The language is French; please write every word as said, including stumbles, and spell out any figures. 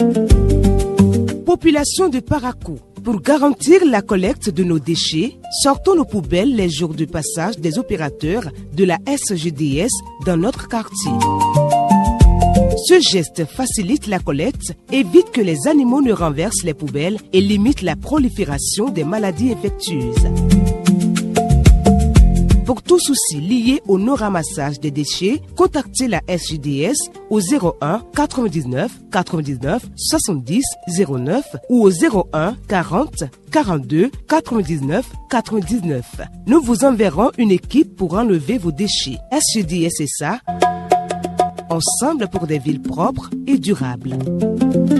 Population de Parakou. Pour garantir la collecte de nos déchets, sortons nos poubelles les jours de passage des opérateurs de la S G D S dans notre quartier. Ce geste facilite la collecte, évite que les animaux ne renversent les poubelles et limite la prolifération des maladies infectieuses. Pour tout souci lié au non-ramassage des déchets, contactez la S G D S au zéro un quatre-vingt-dix-neuf quatre-vingt-dix-neuf soixante-dix zéro neuf ou au zéro un quarante quarante-deux quatre-vingt-dix-neuf quatre-vingt-dix-neuf. Nous vous enverrons une équipe pour enlever vos déchets. S G D S et ça, ensemble pour des villes propres et durables.